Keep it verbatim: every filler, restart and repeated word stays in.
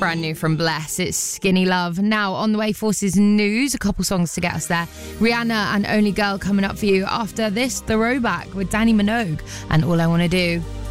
brand new from Bless. It's Skinny Love. Now, on the way, Forces News. A couple songs to get us there. Rihanna and Only Girl coming up for you. After this, Throwback with Danny Minogue and All I Wanna Do.